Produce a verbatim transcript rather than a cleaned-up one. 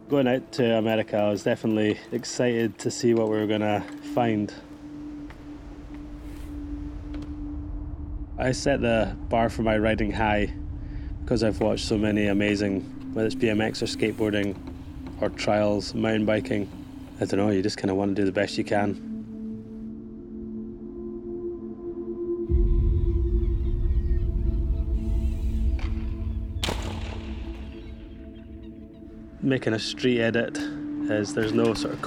Going out to America, I was definitely excited to see what we were going to find. I set the bar for my riding high because I've watched so many amazing, whether it's B M X or skateboarding or trials, mountain biking. I don't know, you just kind of want to do the best you can. Making a street edit is there's no sort of